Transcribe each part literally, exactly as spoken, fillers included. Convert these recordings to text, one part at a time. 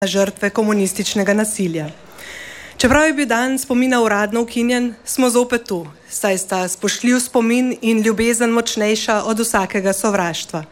žrtve komunističnega nasilja. Čeprav je bil dan spomina uradno ukinjen, smo zopet tu, saj sta spoštljiv spomin in ljubezen močnejša od vsakega sovraštva.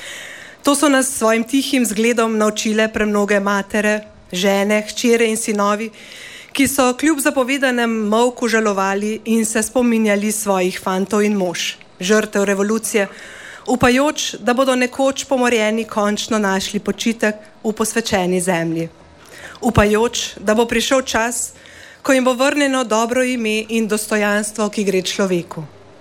To so nas s svojim tihim zgledom naučile premnoge matere, žene, hčere in sinovi, ki so kljub zapovedanem molku žalovali in se spominjali svojih fantov in mož, žrtev revolucije, upajoč, da bodo nekoč pomorjeni končno našli počitek v posvečeni zemlji. Upajoč, da bo prišel čas, ko jim bo vrnjeno dobro ime in dostojanstvo, ki gre človeku.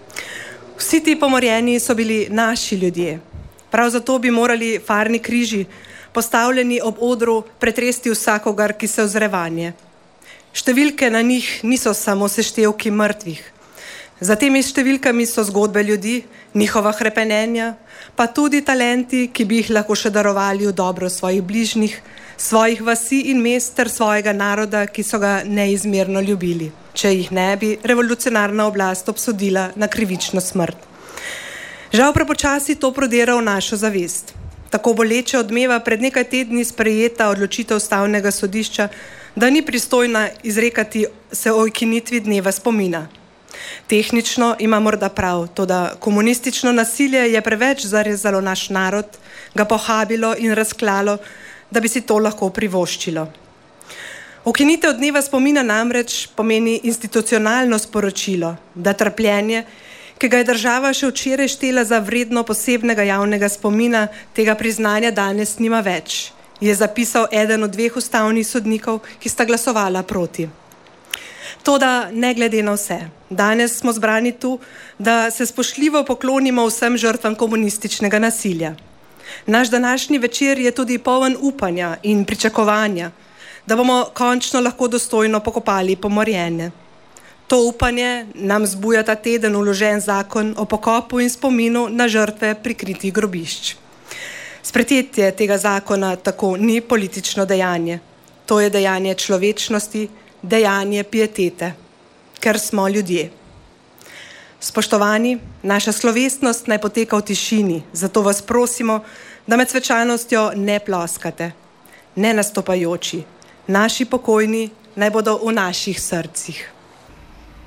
Vsi ti pomorjeni so bili naši ljudje. Prav zato bi morali farni križi, postavljeni ob odru, pretresti vsakogar, ki se ozre vanje. Številke na njih niso samo seštevki mrtvih. Za temi številkami so zgodbe ljudi, njihova hrepenenja, pa tudi talenti, ki bi jih lahko še darovali v dobro svojih bližnjih, svojih vasi in mest ter svojega naroda, ki so ga neizmerno ljubili, če jih ne bi revolucionarna oblast obsodila na krivično smrt. Žal prepočasi to prodira v našo zavest. Tako boleče odmeva pred nekaj tedni sprejeta odločitev Ustavnega sodišča, da ni pristojna izrekati se o ukinitvi dneva spomina. Tehnično ima morda prav, toda komunistično nasilje je preveč zarezalo naš narod, ga pohabilo in razklalo, da bi si to lahko privoščilo. Ukinitev dneva spomina namreč pomeni institucionalno sporočilo, da trpljenje, ki ga je država še včeraj štela za vredno posebnega javnega spomina, tega priznanja danes nima več, je zapisal eden od dveh ustavnih sodnikov, ki sta glasovala proti. Toda ne glede na vse, danes smo zbrani tu, da se spoštljivo poklonimo vsem žrtvam komunističnega nasilja. Naš današnji večer je tudi poln upanja in pričakovanja, da bomo končno lahko dostojno pokopali pomorjene. To upanje nam zbuja ta teden vložen zakon o pokopu in spominu na žrtve prikritih grobišč. Sprejetje tega zakona tako ni politično dejanje. To je dejanje človečnosti, dejanje pietete, ker smo ljudje. Spoštovani, naša slovesnost naj poteka v tišini, zato vas prosimo, da med svečanostjo ne ploskate, ne nastopajoči. Naši pokojni naj bodo v naših srcih.